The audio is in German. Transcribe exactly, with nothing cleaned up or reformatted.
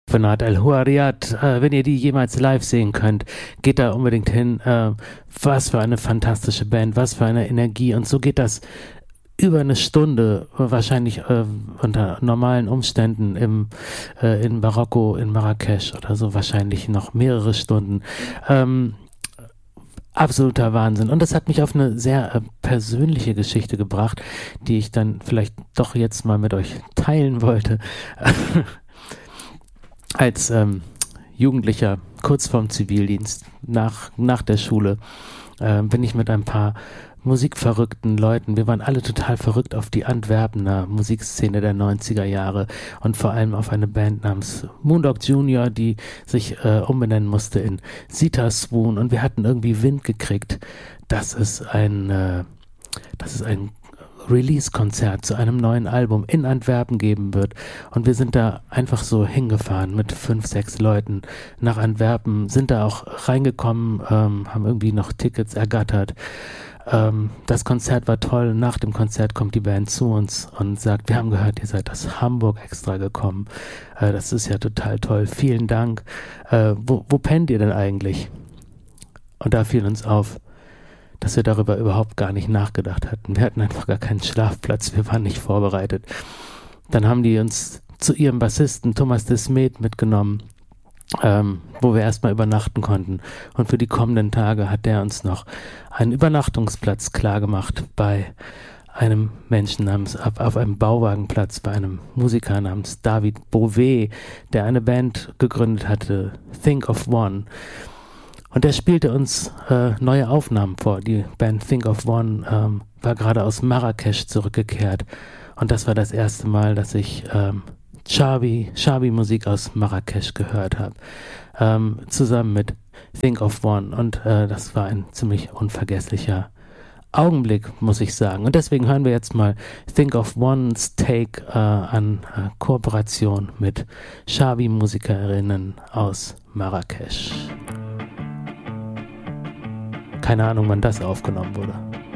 Fanat El-Houariat, äh, wenn ihr die jemals live sehen könnt, geht da unbedingt hin. Äh, was für eine fantastische Band, was für eine Energie. Und so geht das über eine Stunde, wahrscheinlich äh, unter normalen Umständen im, äh, in Marokko, in Marrakesch oder so, wahrscheinlich noch mehrere Stunden. Ähm, absoluter Wahnsinn. Und das hat mich auf eine sehr äh, persönliche Geschichte gebracht, die ich dann vielleicht doch jetzt mal mit euch teilen wollte. Als ähm, Jugendlicher, kurz vorm Zivildienst, nach, nach der Schule, äh, bin ich mit ein paar musikverrückten Leuten, wir waren alle total verrückt auf die Antwerpener Musikszene der neunziger Jahre und vor allem auf eine Band namens Moondog Junior, die sich äh, umbenennen musste in Sita Swoon, und wir hatten irgendwie Wind gekriegt, dass es ein, äh, dass es ein Release-Konzert zu einem neuen Album in Antwerpen geben wird, und wir sind da einfach so hingefahren mit fünf, sechs Leuten nach Antwerpen, sind da auch reingekommen, ähm, haben irgendwie noch Tickets ergattert. Ähm, das Konzert war toll. Nach dem Konzert kommt die Band zu uns und sagt, wir haben gehört, ihr seid aus Hamburg extra gekommen. Äh, das ist ja total toll. Vielen Dank. Äh, wo, wo pennt ihr denn eigentlich? Und da fiel uns auf, dass wir darüber überhaupt gar nicht nachgedacht hatten. Wir hatten einfach gar keinen Schlafplatz, wir waren nicht vorbereitet. Dann haben die uns zu ihrem Bassisten Thomas de Smet mitgenommen, ähm, wo wir erstmal übernachten konnten. Und für die kommenden Tage hat der uns noch einen Übernachtungsplatz klargemacht bei einem Menschen namens, auf, auf einem Bauwagenplatz, bei einem Musiker namens David Bouvet, der eine Band gegründet hatte, Think of One. Und er spielte uns äh, neue Aufnahmen vor. Die Band Think of One ähm, war gerade aus Marrakesch zurückgekehrt. Und das war das erste Mal, dass ich ähm, Chabi, Chabi-Musik aus Marrakesch gehört habe. Ähm, zusammen mit Think of One. Und äh, das war ein ziemlich unvergesslicher Augenblick, muss ich sagen. Und deswegen hören wir jetzt mal Think of One's Take äh, an äh, Kooperation mit Chabi-Musikerinnen aus Marrakesch. Keine Ahnung, wann das aufgenommen wurde.